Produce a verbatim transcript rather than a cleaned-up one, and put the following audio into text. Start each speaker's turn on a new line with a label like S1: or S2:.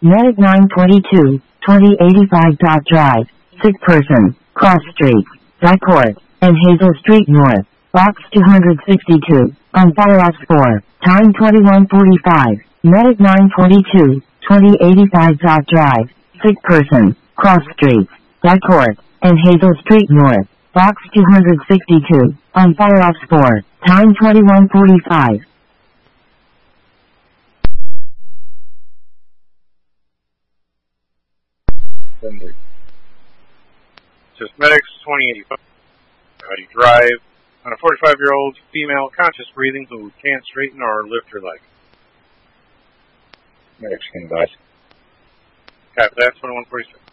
S1: Medic nine twenty-two, twenty eighty-five Dot Drive, sick person, cross streets, Dycourt, and Hazel Street North, box two hundred sixty-two, on follow-ups for, time twenty-one forty-five, Medic nine twenty-two, twenty eighty-five Dot Drive, sick person, cross streets, Dycourt, and Hazel Street North, box two hundred sixty-two, on follow-ups for, time twenty-one forty-five.
S2: Says medics twenty eighty-five. Body drive on a forty-five-year-old female, conscious breathing, who can't straighten or lift her leg.
S3: Medics can advise.
S2: Copy that, twenty-one forty-six.